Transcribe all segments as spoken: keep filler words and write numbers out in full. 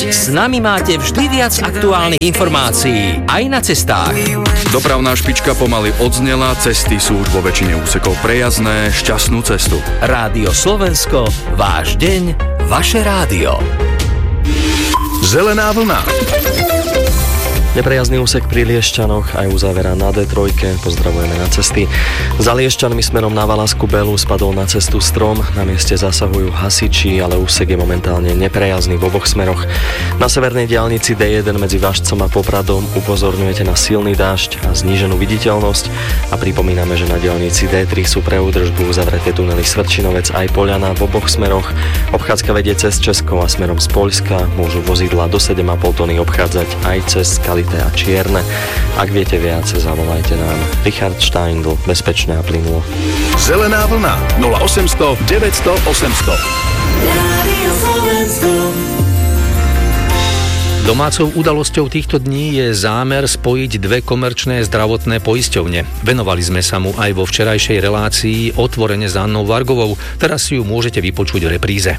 S nami máte vždy viac aktuálnych informácií, aj na cestách. Dopravná špička pomaly odznela, cesty sú už vo väčšine úsekov prejazdné, šťastnú cestu. Rádio Slovensko, váš deň, vaše rádio. Zelená vlna. Neprejazdný úsek pri Liešťanoch aj uzavera na dé tri. Pozdravujeme na cesty. Za Liešťanmi smerom na Valasku Belu spadol na cestu strom. Na mieste zasahujú hasiči, ale úsek je momentálne neprejazdný v oboch smeroch. Na severnej diaľnici dé jeden medzi Važcom a Popradom upozorňujete na silný dážď a zníženú viditeľnosť. A pripomíname, že na diaľnici dé tri sú pre údržbu uzavreté tunely Svrčinovec aj Poľana v oboch smeroch. Obchádzka vedie cez Česko a smerom z Poľska. Môžu vozidlá do sedem a pol tony obchádzať aj cez Skali a Čierne. Ak viete viac, zavolajte nám. Richard Steindl, bezpečné a plynulo. Zelená vlna nula osemsto deväťsto osemsto. Domácou udalosťou týchto dní je zámer spojiť dve komerčné zdravotné poisťovne. Venovali sme sa mu aj vo včerajšej relácii Otvorene s Annou Vargovou. Teraz si ju môžete vypočuť v repríze.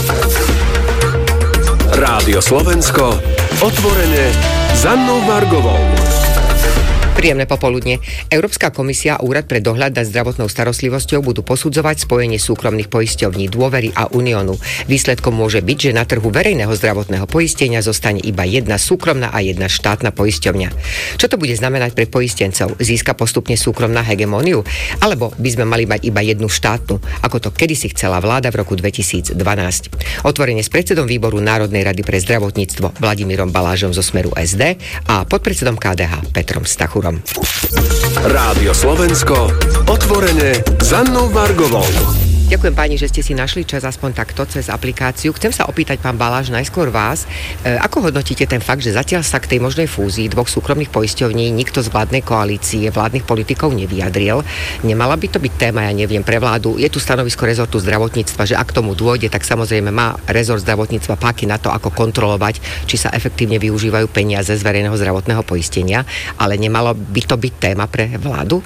Rádio Slovensko, Otvorene s Annou Vargovou. Príjemné popoludne. Európska komisia a Úrad pre dohľad nad zdravotnou starostlivosťou budú posudzovať spojenie súkromných poisťovní Dôvery a Uniónu. Výsledkom môže byť, že na trhu verejného zdravotného poistenia zostane iba jedna súkromná a jedna štátna poisťovňa. Čo to bude znamenať pre poistencov? Získa postupne súkromná hegemóniu? Alebo by sme mali mať iba jednu štátnu, ako to kedysi chcela vláda v roku dvetisícdvanásť? Otvorene s predsedom výboru Národnej rady pre zdravotníctvo Vladimírom Balážom zo Smeru es dé a podpredsedom ká dé há Petrom Stachurom. Rádio Slovensko, Otvorene s Annou Vargovou. Ďakujem páni, že ste si našli čas aspoň takto cez aplikáciu. Chcem sa opýtať, pán Baláž, najskôr vás. E, ako hodnotíte ten fakt, že zatiaľ sa k tej možnej fúzii dvoch súkromných poisťovní nikto z vládnej koalície, vládnych politikov nevyjadril? Nemala by to byť téma, ja neviem, pre vládu? Je tu stanovisko rezortu zdravotníctva, že ak tomu dôjde, tak samozrejme má rezort zdravotníctva páky na to, ako kontrolovať, či sa efektívne využívajú peniaze z verejného zdravotného poistenia, ale nemalo by to byť téma pre vládu?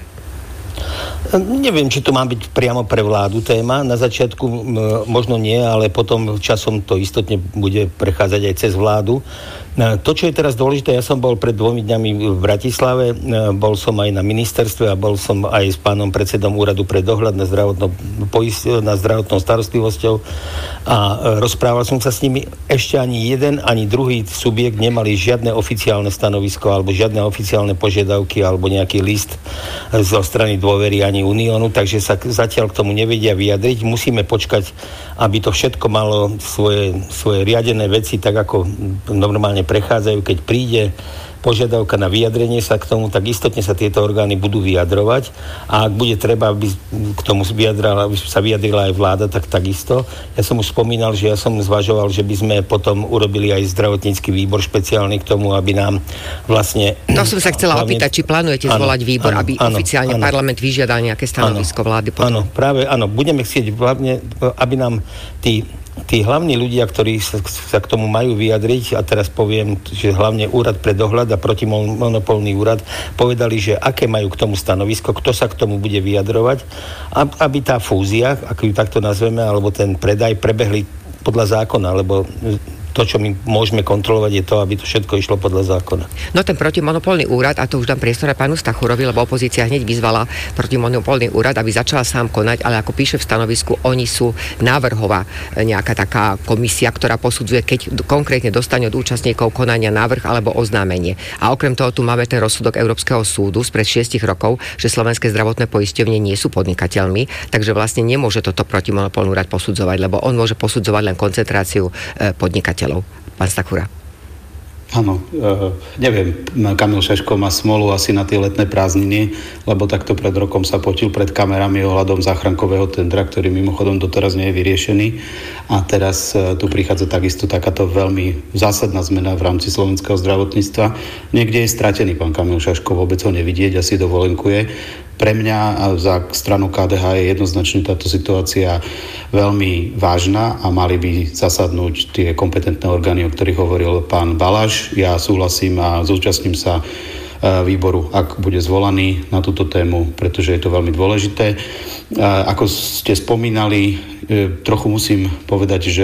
Neviem, či to má byť priamo pre vládu téma. Na začiatku m, možno nie, ale potom časom to istotne bude prechádzať aj cez vládu. To, čo je teraz dôležité, ja som bol pred dvomi dňami v Bratislave, bol som aj na ministerstve a bol som aj s pánom predsedom Úradu pre dohľad nad zdravotnou, nad zdravotnou starostlivosťou a rozprával som sa s nimi. Ešte ani jeden, ani druhý subjekt nemali žiadne oficiálne stanovisko alebo žiadne oficiálne požiadavky alebo nejaký list zo strany Dôvery ani Uniónu, takže sa zatiaľ k tomu nevedia vyjadriť. Musíme počkať, aby to všetko malo svoje, svoje riadené veci, tak ako normálne prechádzajú. Keď príde požiadavka na vyjadrenie sa k tomu, tak istotne sa tieto orgány budú vyjadrovať a ak bude treba, aby k tomu vyjadrala, aby sa vyjadrila aj vláda, tak takisto. Ja som už spomínal, že ja som zvažoval, že by sme potom urobili aj zdravotnícky výbor špeciálny k tomu, aby nám vlastne... To som sa chcela hlavne... opýtať, či plánujete áno, zvolať výbor, áno, aby áno, oficiálne áno, parlament vyžiadal nejaké stanovisko áno, vlády potom. Áno, práve áno, budeme chcieť hlavne, aby nám tí Tí hlavní ľudia, ktorí sa, sa k tomu majú vyjadriť, a teraz poviem, že hlavne Úrad pre dohľad a protimonopolný úrad, povedali, že aké majú k tomu stanovisko, kto sa k tomu bude vyjadrovať, aby tá fúzia, ako ju takto nazveme, alebo ten predaj prebehli podľa zákona, lebo to, čo my môžeme kontrolovať, je to, aby to všetko išlo podľa zákona. No ten protimonopolný úrad, a to už dám priestor aj pánu Stachurovi, lebo opozícia hneď vyzvala protimonopolný úrad, aby začala sám konať, ale ako píše v stanovisku, oni sú návrhová nejaká taká komisia, ktorá posudzuje, keď konkrétne dostane od účastníkov konania návrh alebo oznámenie. A okrem toho tu máme ten rozsudok Európskeho súdu spred šiestich rokov, že slovenské zdravotné poisťovne nie sú podnikateľmi, takže vlastne nemôže toto protimonopolný úrad posudzovať, lebo on môže posudzovať len koncentráciu podnikateľov. Pán Stachura. Áno, e, neviem, Kamil Šeško má smolu asi na tie letné prázdniny, lebo takto pred rokom sa potil pred kamerami ohľadom záchrankového tendra, ktorý mimochodom doteraz nie je vyriešený. A teraz e, tu prichádza takisto takáto veľmi zásadná zmena v rámci slovenského zdravotníctva. Niekde je stratený pán Kamil Šeško, vôbec ho nevidieť, asi dovolenkuje. Pre mňa a za stranu ká dé há je jednoznačne táto situácia veľmi vážna a mali by zasadnúť tie kompetentné orgány, o ktorých hovoril pán Baláš. Ja súhlasím a zúčastním sa výboru, ak bude zvolaný na túto tému, pretože je to veľmi dôležité. Ako ste spomínali, trochu musím povedať, že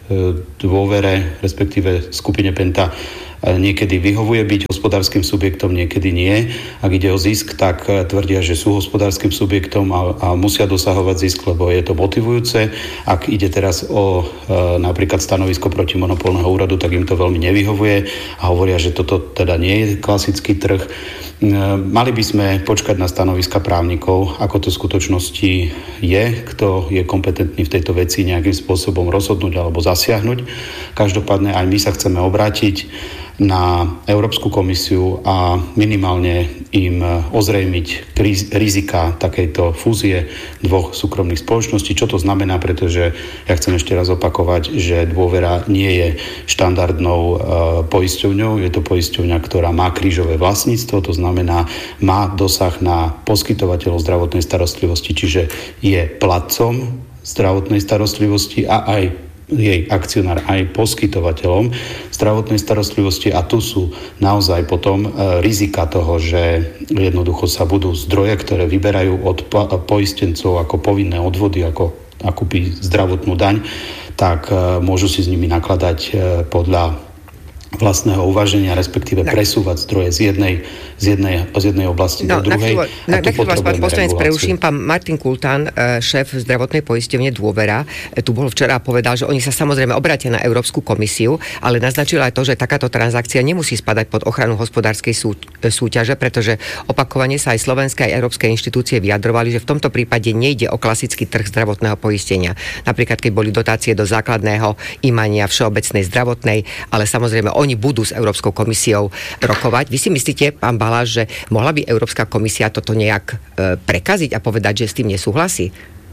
dôvere, respektíve skupine Penta niekedy vyhovuje byť hospodárskym subjektom, niekedy nie. Ak ide o zisk, tak tvrdia, že sú hospodárskym subjektom a, a musia dosahovať zisk, lebo je to motivujúce. Ak ide teraz o e, napríklad stanovisko protimonopolného úradu, tak im to veľmi nevyhovuje a hovoria, že toto teda nie je klasický trh. E, mali by sme počkať na stanoviska právnikov, ako to v skutočnosti je, kto je kompetentný v tejto veci nejakým spôsobom rozhodnúť alebo zasiahnuť. Každopádne aj my sa chceme obrátiť na Európsku komisiu a minimálne im ozrejmiť rizika takejto fúzie dvoch súkromných spoločností. Čo to znamená, pretože ja chcem ešte raz opakovať, že Dôvera nie je štandardnou e, poisťovňou, je to poisťovňa, ktorá má krížové vlastníctvo, to znamená, má dosah na poskytovateľov zdravotnej starostlivosti, čiže je platcom zdravotnej starostlivosti a aj jej akcionár aj poskytovateľom zdravotnej starostlivosti a tu sú naozaj potom e, rizika toho, že jednoducho sa budú zdroje, ktoré vyberajú od po- poistencov ako povinné odvody, ako akúby zdravotnú daň, tak e, môžu si s nimi nakladať e, podľa vlastného uvaženia, respektíve tak presúvať zdroje z jednej, z jednej, z jednej oblasti no, do druhej. Na chvíľu vás, pán poslanec, preruším. Pán Martin Kultán, šéf zdravotnej poisťovne Dôvera, tu bol včera a povedal, že oni sa samozrejme obrátia na Európsku komisiu, ale naznačil aj to, že takáto transakcia nemusí spadať pod ochranu hospodárskej sú, súťaže, pretože opakovane sa aj slovenské aj európske inštitúcie vyjadrovali, že v tomto prípade nejde o klasický trh zdravotného poistenia. Napríklad, keď boli dotácie do základného imania všeobecnej zdravotnej, ale samozrejme oni budú s Európskou komisiou rokovať. Vy si myslíte, pán Baláš, že mohla by Európska komisia toto nejak e, prekaziť a povedať, že s tým nesúhlasí?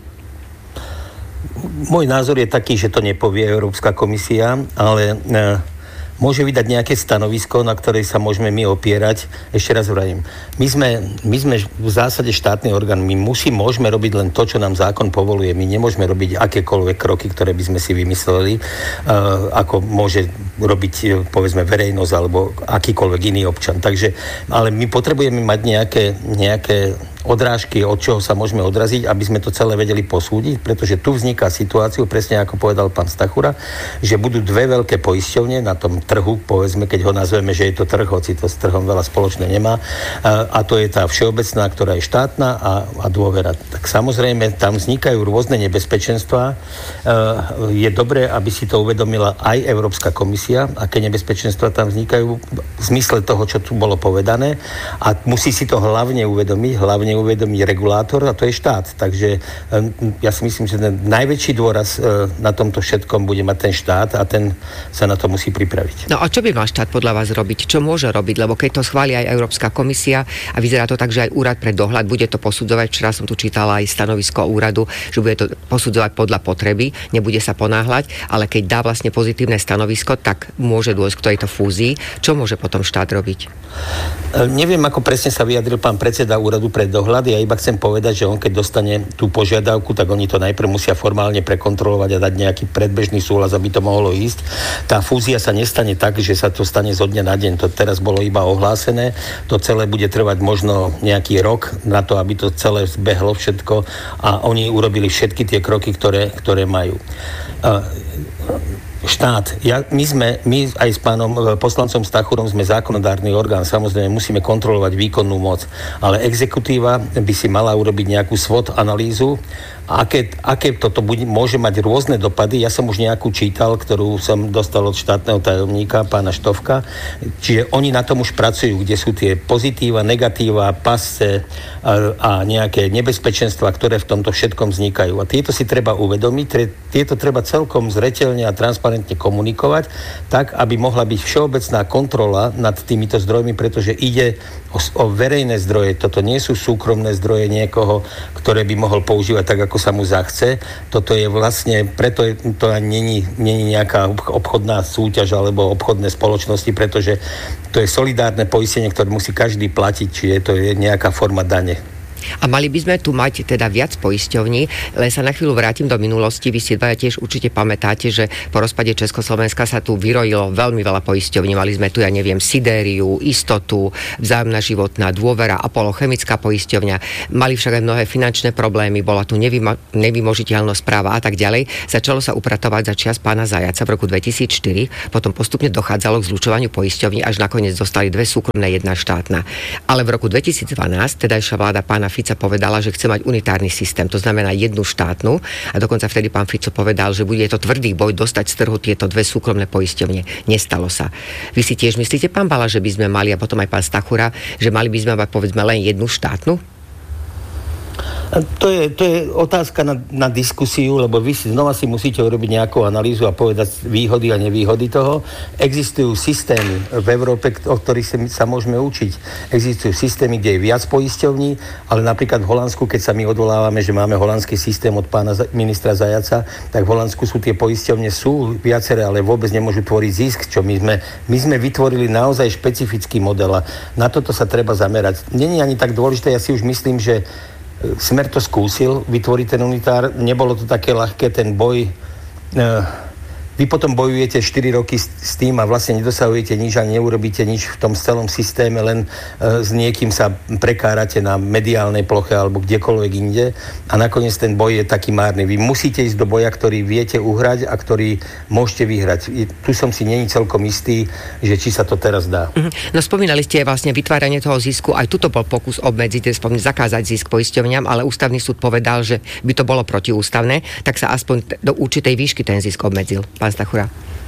Môj názor je taký, že to nepovie Európska komisia, ale e, môže vydať nejaké stanovisko, na ktoré sa môžeme my opierať. Ešte raz hovorím, my sme, my sme v zásade štátny orgán, my musí, môžeme robiť len to, čo nám zákon povoluje. My nemôžeme robiť akékoľvek kroky, ktoré by sme si vymysleli, uh, ako môže robiť, povedzme, verejnosť alebo akýkoľvek iný občan. Takže, ale my potrebujeme mať nejaké, nejaké odrážky, od čoho sa môžeme odraziť, aby sme to celé vedeli posúdiť, pretože tu vzniká situáciu, presne ako povedal pán Stachura, že budú dve veľké poisťovne na tom trhu, povedzme, keď ho nazveme, že je to trh, hoci to s trhom veľa spoločné nemá, a, a to je tá všeobecná, ktorá je štátna a, a Dôvera. Tak samozrejme, tam vznikajú rôzne nebezpečenstvá. Je dobré, aby si to uvedomila aj Európska komisia, aké nebezpečenstvá tam vznikajú v zmysle toho, čo tu bolo povedané, a musí si to hlavne uvedomiť, hlavne uvedomí regulátor, a to je štát. Takže ja si myslím, že ten najväčší dôraz na tomto všetkom bude mať ten štát a ten sa na to musí pripraviť. No a čo by mal štát podľa vás robiť? Čo môže robiť? Lebo keď to schváli aj Európska komisia a vyzerá to tak, že aj úrad pre dohľad bude to posudzovať, včera som tu čítala aj stanovisko úradu, že bude to posudzovať podľa potreby, nebude sa ponáhľať, ale keď dá vlastne pozitívne stanovisko, tak môže dôjsť k tejto fúzii. Čo môže potom štát robiť? E, neviem, ako presne sa vyjadril pán predseda úradu pre dohľad. Ja iba chcem povedať, že on keď dostane tú požiadavku, tak oni to najprv musia formálne prekontrolovať a dať nejaký predbežný súhlas, aby to mohlo ísť. Tá fúzia sa nestane tak, že sa to stane zo dňa na deň. To teraz bolo iba ohlásené. To celé bude trvať možno nejaký rok na to, aby to celé zbehlo všetko a oni urobili všetky tie kroky, ktoré, ktoré majú. Uh, Štát. Ja, my sme, my aj s pánom poslancom Stachurom sme zákonodárny orgán, samozrejme musíme kontrolovať výkonnú moc, ale exekutíva by si mala urobiť nejakú SWOT analýzu, aké, aké toto bude, môže mať rôzne dopady. Ja som už nejakú čítal, ktorú som dostal od štátneho tajomníka, pána Štovka, čiže oni na tom už pracujú, kde sú tie pozitíva, negatíva, pasce a, a nejaké nebezpečenstva, ktoré v tomto všetkom vznikajú. A tieto si treba uvedomiť, tieto treba celkom zreteľne a transparentne komunikovať, tak, aby mohla byť všeobecná kontrola nad týmito zdrojmi, pretože ide o, o verejné zdroje. Toto nie sú súkromné zdroje niekoho, ktoré by mohol používať tak, ako sa mu zachce. Toto je vlastne, preto je, to není, není nejaká obchodná súťaž alebo obchodné spoločnosti, pretože to je solidárne poistenie, ktoré musí každý platiť, čiže to je nejaká forma dane. A mali by sme tu mať teda viac poisťovní, len sa na chvíľu vrátim do minulosti. Vy si dvaja tiež určite pamätáte, že po rozpade Československa sa tu vyrojilo veľmi veľa poisťovní. Mali sme tu, ja neviem, Sidériu, Istotu, Vzájomná životná, Dôvera, Apollo, chemická poisťovňa. Mali však aj mnohé finančné problémy, bola tu nevymo- nevymožiteľnosť práva a tak ďalej. Začalo sa upratovať za čias pána Zajaca v roku dvetisícštyri, potom postupne dochádzalo k zlučovaniu poisťovní, až nakoniec dostali dve súkromné, jedna štátna. Ale v roku dvetisícdvanásť tedajšia vláda pána Fica povedala, že chce mať unitárny systém, to znamená jednu štátnu, a dokonca vtedy pán Fico povedal, že bude to tvrdý boj dostať z trhu tieto dve súkromné poisťovne. Nestalo sa. Vy si tiež myslíte, pán Bala, že by sme mali, a potom aj pán Stachura, že mali by sme mať povedzme len jednu štátnu? To je, to je otázka na, na diskusiu, lebo vy si znova si musíte urobiť nejakú analýzu a povedať výhody a nevýhody toho. Existujú systémy v Európe, o ktorých sa, sa môžeme učiť. Existujú systémy, kde je viac poisťovní, ale napríklad v Holandsku, keď sa my odvolávame, že máme holandský systém od pána ministra Zajaca, tak v Holandsku sú tie poisťovne, sú viaceré, ale vôbec nemôžu tvoriť zisk, čo my sme, my sme vytvorili naozaj špecifický model a na toto sa treba zamerať. Není ani tak dôležité, ja si už myslím, že Smer to skúsil vytvoriť ten unitár, nebolo to také ľahké, ten boj. Vy potom bojujete štyri roky s, s tým a vlastne nedosahujete nič a neurobíte nič v tom celom systéme, len uh, s niekým sa prekárate na mediálnej ploche alebo kdekoľvek inde a nakoniec ten boj je taký márny. Vy musíte ísť do boja, ktorý viete uhrať a ktorý môžete vyhrať. I, tu som si není celkom istý, že či sa to teraz dá. No spomínali ste vlastne vytváranie toho zisku, aj tuto bol pokus obmedziť, zakázať zisk poisťovňam, ale ústavný súd povedal, že by to bolo protiústavné, tak sa aspoň do určitej výšky ten zisk obmedzil. Pán Stachura.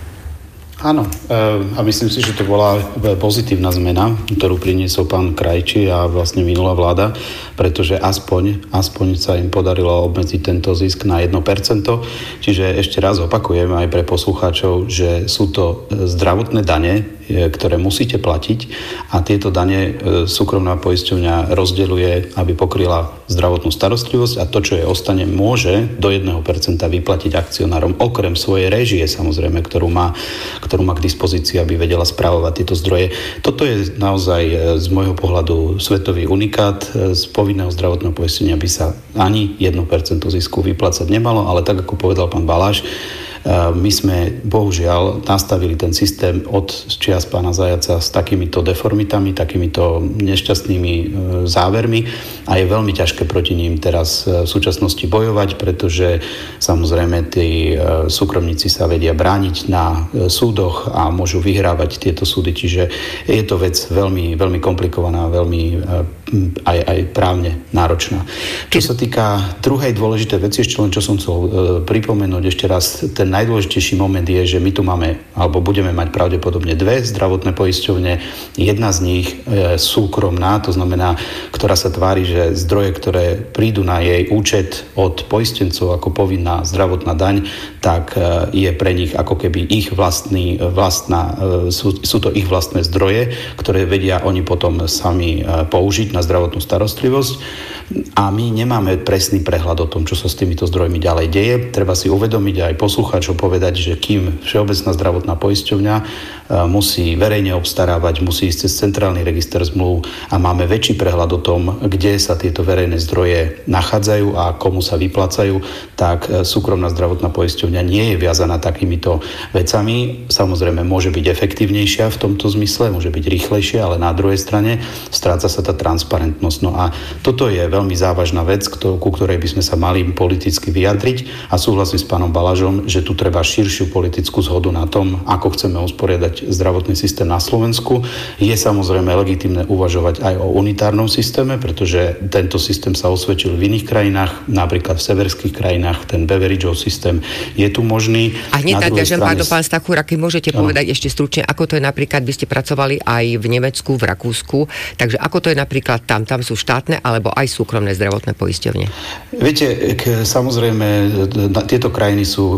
Áno, a myslím si, že to bola pozitívna zmena, ktorú priniesol pán Krajčí a vlastne minulá vláda, pretože aspoň, aspoň sa im podarilo obmedziť tento zisk na jedno percento. Čiže ešte raz opakujem aj pre poslucháčov, že sú to zdravotné dane, ktoré musíte platiť a tieto dane súkromná poisťovňa rozdeľuje, aby pokryla zdravotnú starostlivosť a to, čo jej ostane, môže do jedno percento vyplatiť akcionárom, okrem svojej réžie samozrejme, ktorú má, ktorú má k dispozícii, aby vedela správovať tieto zdroje. Toto je naozaj z môjho pohľadu svetový unikát. Z povinného zdravotného poistenia by sa ani jedno percento zisku vyplácať nemalo, ale tak, ako povedal pán Baláš, my sme bohužiaľ nastavili ten systém od čias pána Zajaca s takýmito deformitami, takýmito nešťastnými závermi a je veľmi ťažké proti ním teraz v súčasnosti bojovať, pretože samozrejme tí súkromníci sa vedia brániť na súdoch a môžu vyhrávať tieto súdy, čiže je to vec veľmi, veľmi komplikovaná, veľmi aj, aj právne náročná. Čo sa týka druhej dôležitej veci, ešte len čo som chcel pripomenúť ešte raz, ten najdôležitejší moment je, že my tu máme, alebo budeme mať pravdepodobne dve zdravotné poisťovne. Jedna z nich je súkromná, to znamená, ktorá sa tvári, že zdroje, ktoré prídu na jej účet od poistencov ako povinná zdravotná daň, tak je pre nich ako keby ich vlastný, vlastná, sú, sú to ich vlastné zdroje, ktoré vedia oni potom sami použiť na zdravotnú starostlivosť. A my nemáme presný prehľad o tom, čo sa s týmito zdrojmi ďalej deje. Treba si uvedomiť aj poslucháčov povedať, že kým Všeobecná zdravotná poisťovňa musí verejne obstarávať, musí ísť cez centrálny register zmluv a máme väčší prehľad o tom, kde sa tieto verejné zdroje nachádzajú a komu sa vyplácajú, tak súkromná zdravotná poisťovňa nie je viazaná takýmito vecami. Samozrejme môže byť efektívnejšia v tomto zmysle, môže byť rýchlejšia, ale na druhej strane stráca sa tá transparentnosť. No a toto je veľmi závažná vec, ku ktorej by sme sa mali politicky vyjadriť a súhlasím s pánom Balažom, že tu treba širšiu politickú zhodu na tom, ako chceme usporiadať zdravotný systém na Slovensku. Je samozrejme legitímne uvažovať aj o unitárnom systéme, pretože tento systém sa osvedčil v iných krajinách, napríklad v severských krajinách, ten Beveridgeov systém je tu možný. A hneď nadviažem, strane... pán Stachura, keď môžete ano. povedať ešte stručne, ako to je napríklad, vy ste pracovali aj v Nemecku, v Rakúsku, takže ako to je napríklad tam, tam sú štátne alebo aj súkromné zdravotné poisťovne? Viete, k, samozrejme, tieto krajiny sú Slovensku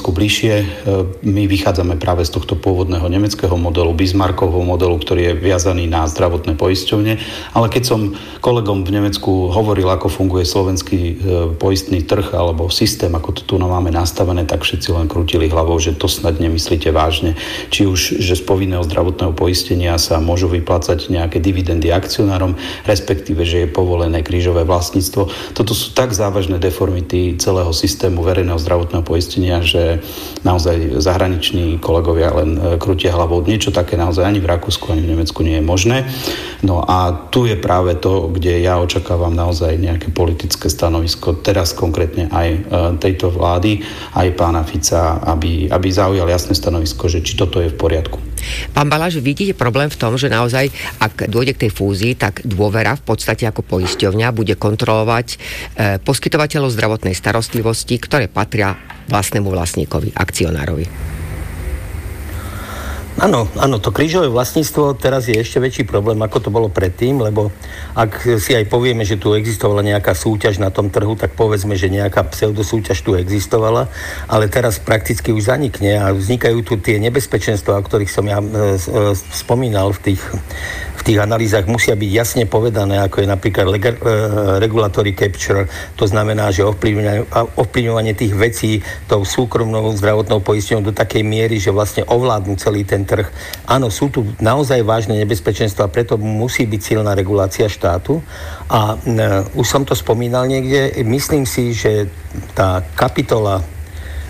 Slovensku bližšie. My vychádzame práve z tohto pôvodného nemeckého modelu, Bismarckovho modelu, ktorý je viazaný na zdravotné poisťovne. Ale keď som kolegom v Nemecku hovoril, ako funguje slovenský poistný trh alebo systém, ako to tu máme nastavené, tak všetci len krútili hlavou, že to snad nemyslíte vážne. Či už, že z povinného zdravotného poistenia sa môžu vyplácať nejaké dividendy akcionárom, respektíve, že je povolené krížové vlastníctvo. Toto sú tak závažné deformity celého systému verejného zdravotného poistenia, že naozaj zahraniční kolegovia len krútia hlavou. Niečo také naozaj ani v Rakúsku, ani v Nemecku nie je možné. No a tu je práve to, kde ja očakávam naozaj nejaké politické stanovisko, teraz konkrétne aj tejto vlády, aj pána Fica, aby, aby zaujal jasné stanovisko, že či toto je v poriadku. Pán Balaš, vidíte problém v tom, že naozaj, ak dôjde k tej fúzii, tak dôvera v podstate ako poisťovňa bude kontrolovať e, poskytovateľov zdravotnej starostlivosti, ktoré patria vlastnému vlastníkovi, akcionárovi. Áno, áno, to krížové vlastníctvo teraz je ešte väčší problém, ako to bolo predtým, lebo ak si aj povieme, že tu existovala nejaká súťaž na tom trhu, tak povedzme, že nejaká pseudosúťaž tu existovala, ale teraz prakticky už zanikne a vznikajú tu tie nebezpečenstvá, o ktorých som ja e, e, spomínal v tých, v tých analýzach, musia byť jasne povedané, ako je napríklad lega, e, regulatory capture, to znamená, že ovplyvňovanie, ovplyvňovanie tých vecí tou súkromnou zdravotnou poisťovňou do takej miery, že vlastne ovládnu celý ten trh. Áno, sú tu naozaj vážne nebezpečenstva, preto musí byť silná regulácia štátu. A uh, už som to spomínal niekde, myslím si, že tá kapitola uh,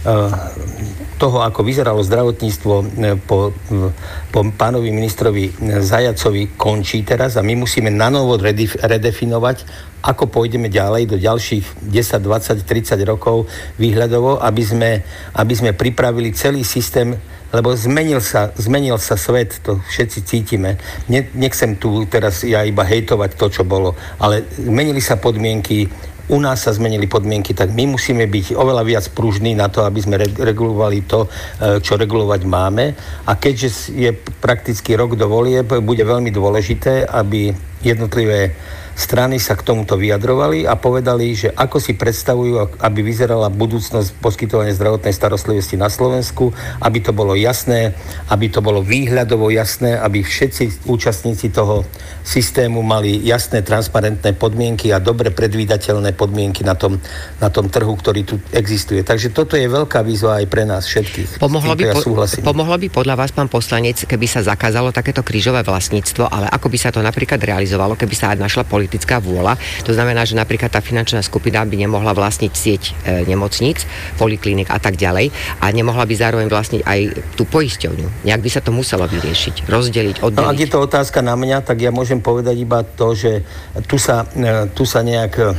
toho, ako vyzeralo zdravotníctvo uh, po, uh, po pánovi ministrovi Zajacovi, končí teraz a my musíme nanovo redef- redefinovať, ako pôjdeme ďalej do ďalších desať, dvadsať, tridsať rokov výhľadovo, aby sme, aby sme pripravili celý systém, lebo zmenil sa, zmenil sa svet, to všetci cítime. Ne, nechcem tu teraz ja iba hejtovať to, čo bolo, ale zmenili sa podmienky, u nás sa zmenili podmienky, tak my musíme byť oveľa viac pružní na to, aby sme re- regulovali to, čo regulovať máme. A keďže je prakticky rok do volieb, bude veľmi dôležité, aby jednotlivé strany sa k tomuto vyjadrovali a povedali, že ako si predstavujú, aby vyzerala budúcnosť poskytovania zdravotnej starostlivosti na Slovensku, aby to bolo jasné, aby to bolo výhľadovo jasné, aby všetci účastníci toho systému mali jasné, transparentné podmienky a dobre predvídateľné podmienky na tom, na tom trhu, ktorý tu existuje. Takže toto je veľká výzva aj pre nás všetkých. Pomohlo by, ja po, pomohlo by podľa vás, pán poslanec, keby sa zakázalo takéto krížové vlastníctvo, ale ako by sa to napríklad realizovalo, keby sa aj našla politická vôľa. To znamená, že napríklad tá finančná skupina by nemohla vlastniť sieť e, nemocníc, poliklinik a tak ďalej a nemohla by zároveň vlastniť aj tú poisťovňu. Nejak by sa to muselo vyriešiť, rozdeliť, oddeliť. No, ak je to otázka na mňa, tak ja môžem povedať iba to, že tu sa, tu sa nejak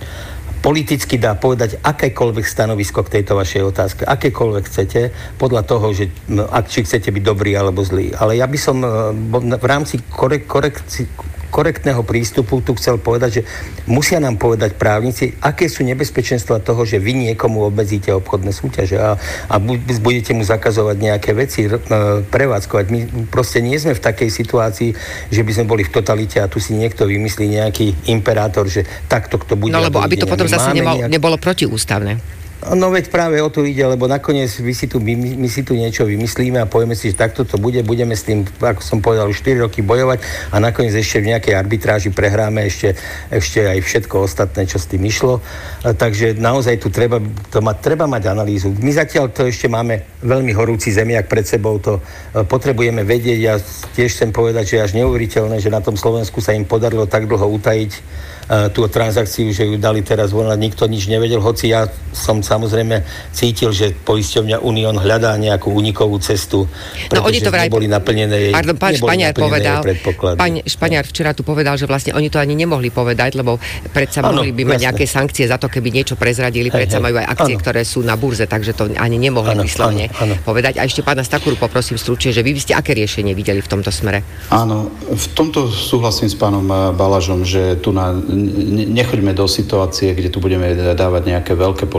politicky dá povedať akékoľvek stanovisko k tejto vašej otázke, akékoľvek chcete, podľa toho, že ak či chcete byť dobrý alebo zlý. Ale ja by som v rámci korek, korekci, korektného prístupu tu chcel povedať, že musia nám povedať právnici, aké sú nebezpečenstva toho, že vy niekomu obmedzíte obchodné súťaže a, a budete mu zakazovať nejaké veci prevádzkovať. My proste nie sme v takej situácii, že by sme boli v totalite a tu si niekto vymyslí nejaký imperátor, že takto to bude. No lebo aby to potom zase nemal, nejak... nebolo protiústavné. No veď práve o to ide, lebo nakoniec my si, tu, my, my si tu niečo vymyslíme a povieme si, že takto to bude, budeme s tým, ako som povedal, už štyri roky bojovať a nakoniec ešte v nejakej arbitráži prehráme ešte, ešte aj všetko ostatné, čo s tým išlo. Takže naozaj tu treba, to ma, treba mať analýzu. My zatiaľ to ešte máme veľmi horúci zemiak pred sebou, to potrebujeme vedieť. Ja tiež chcem povedať, že je až neuveriteľné, že na tom Slovensku sa im podarilo tak dlho utajiť tú transakciu, že ju dali teraz von, nikto nič nevedel, hoci ja som samozrejme cítil, že poisťovňa Unión hľadá nejakú unikovú cestu, pretože no, vraj... neboli naplnené jej, Pardon, pán Španiar povedal, pán Španiar včera tu povedal, že vlastne oni to ani nemohli povedať, lebo predsa ano, mohli by mať jasné. Nejaké sankcie za to, keby niečo prezradili, predsa hej, majú aj akcie, ano. Ktoré sú na burze, takže to ani nemohli ano, vyslovne ano, ano. povedať. A ešte pána Stakuru poprosím stručne, že vy by ste aké riešenie videli v tomto smere? Áno, v tomto súhlasím s pánom Balažom, že tu na nechoďme do situácie, kde tu budeme dávať nejaké veľké politické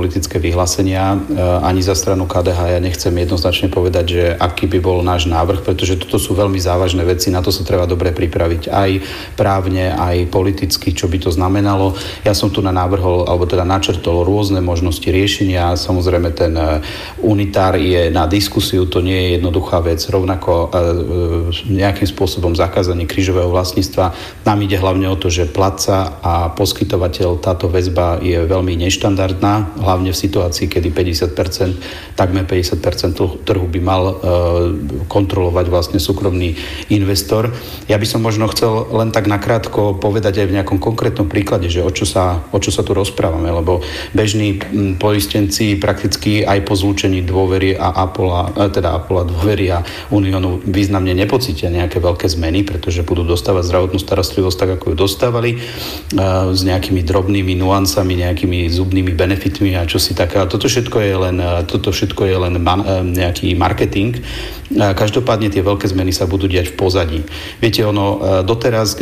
vyhlásenia ani za stranu ká dé há. Ja nechcem jednoznačne povedať, že aký by bol náš návrh, pretože toto sú veľmi závažné veci, na to sa treba dobre pripraviť aj právne, aj politicky, čo by to znamenalo. Ja som tu na návrhol, alebo teda načrtol rôzne možnosti riešenia. Samozrejme ten unitár je na diskusiu, to nie je jednoduchá vec. Rovnako nejakým spôsobom zakázanie krížového vlastníctva. Nám ide hlavne o to, že platca a poskytovateľ, táto väzba je veľmi neštandardná, hlavne v situácii, kedy päťdesiat percent, takmer päťdesiat percent trhu by mal kontrolovať vlastne súkromný investor. Ja by som možno chcel len tak nakrátko povedať aj v nejakom konkrétnom príklade, že o čo sa, o čo sa tu rozprávame, lebo bežní poistenci prakticky aj po zlúčení dôvery a Apola, teda Apola dôvery a Uniónu významne nepocítia nejaké veľké zmeny, pretože budú dostávať zdravotnú starostlivosť tak, ako ju dostávali, s nejakými drobnými nuancami, nejakými zubnými benefitmi a čo si také. A toto všetko je len, toto všetko je len man, nejaký marketing. Každopádne tie veľké zmeny sa budú diať v pozadí. Viete, ono doteraz